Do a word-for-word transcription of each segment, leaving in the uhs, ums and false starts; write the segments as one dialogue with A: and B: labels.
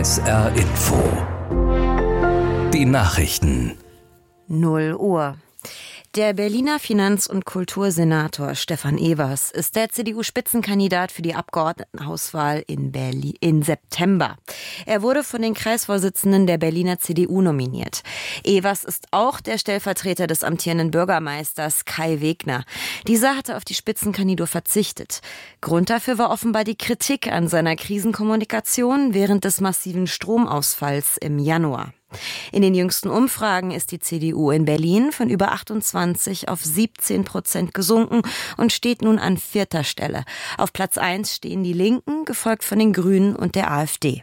A: S R Info. Die Nachrichten.
B: null Uhr. Der Berliner Finanz- und Kultursenator Stefan Evers ist der C D U-Spitzenkandidat für die Abgeordnetenhauswahl in Berlin im September. Er wurde von den Kreisvorsitzenden der Berliner C D U nominiert. Evers ist auch der Stellvertreter des amtierenden Bürgermeisters Kai Wegner. Dieser hatte auf die Spitzenkandidatur verzichtet. Grund dafür war offenbar die Kritik an seiner Krisenkommunikation während des massiven Stromausfalls im Januar. In den jüngsten Umfragen ist die C D U in Berlin von über achtundzwanzig auf siebzehn Prozent gesunken und steht nun an vierter Stelle. Auf Platz eins stehen die Linken, gefolgt von den Grünen und der AfD.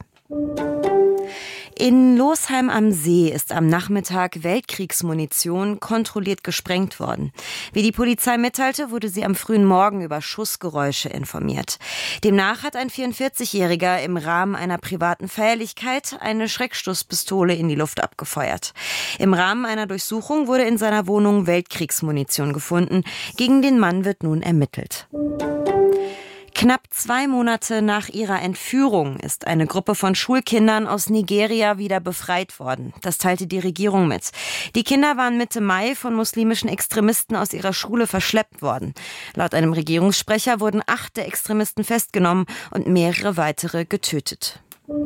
B: In Losheim am See ist am Nachmittag Weltkriegsmunition kontrolliert gesprengt worden. Wie die Polizei mitteilte, wurde sie am frühen Morgen über Schussgeräusche informiert. Demnach hat ein vierundvierzigjähriger im Rahmen einer privaten Feierlichkeit eine Schreckschusspistole in die Luft abgefeuert. Im Rahmen einer Durchsuchung wurde in seiner Wohnung Weltkriegsmunition gefunden. Gegen den Mann wird nun ermittelt. Knapp zwei Monate nach ihrer Entführung ist eine Gruppe von Schulkindern aus Nigeria wieder befreit worden. Das teilte die Regierung mit. Die Kinder waren Mitte Mai von muslimischen Extremisten aus ihrer Schule verschleppt worden. Laut einem Regierungssprecher wurden acht der Extremisten festgenommen und mehrere weitere getötet.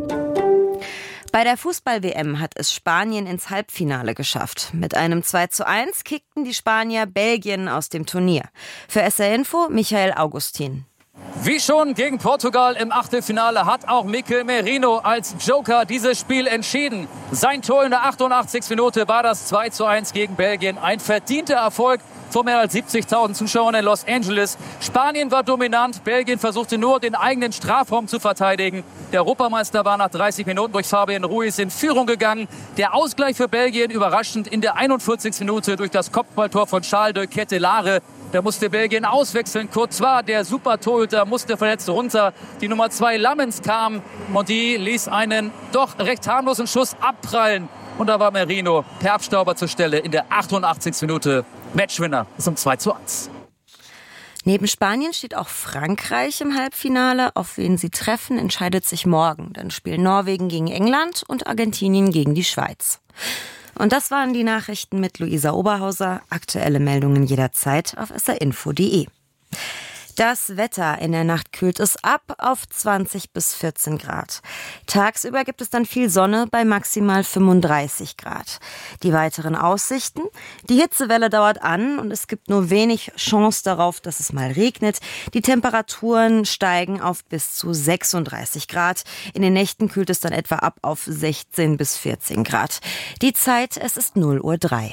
B: Bei der Fußball-W M hat es Spanien ins Halbfinale geschafft. Mit einem zwei zu eins kickten die Spanier Belgien aus dem Turnier. Für S R Info Michael Augustin.
C: Wie schon gegen Portugal im Achtelfinale hat auch Mikel Merino als Joker dieses Spiel entschieden. Sein Tor in der achtundachtzigsten Minute war das zwei zu eins gegen Belgien. Ein verdienter Erfolg vor mehr als siebzigtausend Zuschauern in Los Angeles. Spanien war dominant, Belgien versuchte nur, den eigenen Strafraum zu verteidigen. Der Europameister war nach dreißig Minuten durch Fabian Ruiz in Führung gegangen. Der Ausgleich für Belgien überraschend in der einundvierzigsten Minute durch das Kopfballtor von Charles de Ketelaere. Da musste Belgien auswechseln. Courtois, der Super-Torhüter, musste verletzt runter. Die Nummer zwei Lammens kam und die ließ einen doch recht harmlosen Schuss abprallen. Und da war Merino per Abstauber zur Stelle in der achtundachtzigsten Minute. Matchwinner zum zwei zu eins.
B: Neben Spanien steht auch Frankreich im Halbfinale. Auf wen sie treffen, entscheidet sich morgen. Dann spielen Norwegen gegen England und Argentinien gegen die Schweiz. Und das waren die Nachrichten mit Luisa Oberhauser. Aktuelle Meldungen jederzeit auf s r info punkt d e. Das Wetter: In der Nacht kühlt es ab auf zwanzig bis vierzehn Grad. Tagsüber gibt es dann viel Sonne bei maximal fünfunddreißig Grad. Die weiteren Aussichten: Die Hitzewelle dauert an und es gibt nur wenig Chance darauf, dass es mal regnet. Die Temperaturen steigen auf bis zu sechsunddreißig Grad. In den Nächten kühlt es dann etwa ab auf sechzehn bis vierzehn Grad. Die Zeit: Es ist null Uhr drei.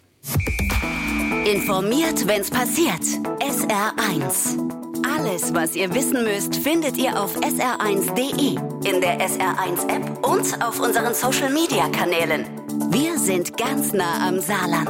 D: Informiert, wenn's passiert. S R eins. Alles, was ihr wissen müsst, findet ihr auf s r eins punkt d e, in der S R eins App und auf unseren Social-Media-Kanälen. Wir sind ganz nah am Saarland.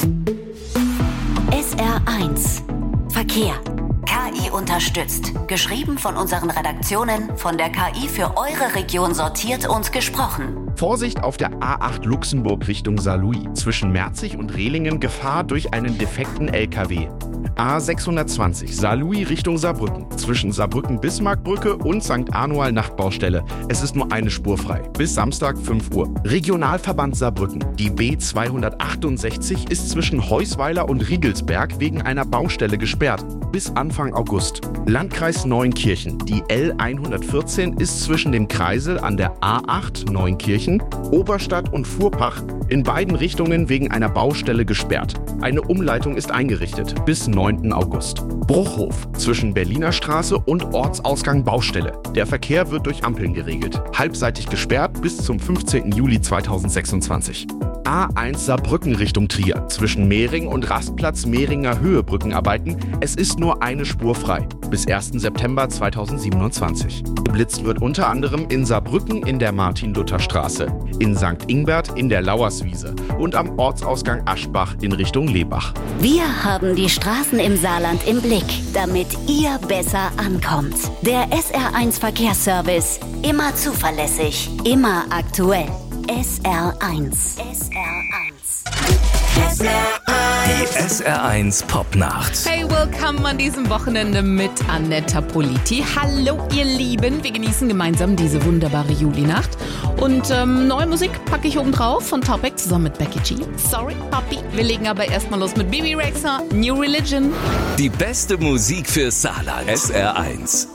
D: S R eins. Verkehr. K I unterstützt. Geschrieben von unseren Redaktionen, von der K I für eure Region sortiert und gesprochen.
E: Vorsicht auf der A acht Luxemburg Richtung Saarlouis. Zwischen Merzig und Rehlingen Gefahr durch einen defekten L K W. A sechshundertzwanzig Saarlouis Richtung Saarbrücken. Zwischen Saarbrücken-Bismarckbrücke und Sankt Anual Nachtbaustelle. Es ist nur eine Spur frei. Bis Samstag fünf Uhr. Regionalverband Saarbrücken. Die B zweihundertachtundsechzig ist zwischen Heusweiler und Riegelsberg wegen einer Baustelle gesperrt. Bis Anfang August. Landkreis Neunkirchen. Die L hundertvierzehn ist zwischen dem Kreisel an der A acht Neunkirchen, Oberstadt und Fuhrpach in beiden Richtungen wegen einer Baustelle gesperrt. Eine Umleitung ist eingerichtet bis neunten August. Bruchhof zwischen Berliner Straße und Ortsausgang Baustelle. Der Verkehr wird durch Ampeln geregelt. Halbseitig gesperrt bis zum fünfzehnten Juli zweitausendsechsundzwanzig. A eins Saarbrücken Richtung Trier. Zwischen Mehring und Rastplatz Mehringer Höhe Brückenarbeiten. Es ist nur eine Spur frei. Bis ersten September zweitausendsiebenundzwanzig. Geblitzt wird unter anderem in Saarbrücken in der Martin-Luther-Straße, in Sankt Ingbert in der Lauerswiese und am Ortsausgang Aschbach in Richtung Lebach.
D: Wir haben die Straßen im Saarland im Blick, damit ihr besser ankommt. Der S R eins Verkehrsservice. Immer zuverlässig, immer aktuell. S R eins. S R eins. S R eins.
A: Die S R eins Popnacht.
F: Hey, willkommen an diesem Wochenende mit Annetta Politi. Hallo ihr Lieben, wir genießen gemeinsam diese wunderbare Julinacht. Und ähm, neue Musik packe ich oben drauf von Topic zusammen mit Becky G. Sorry, Papi. Wir legen aber erstmal los mit Bibi Rexha, New Religion.
A: Die beste Musik für Saarland. S R eins.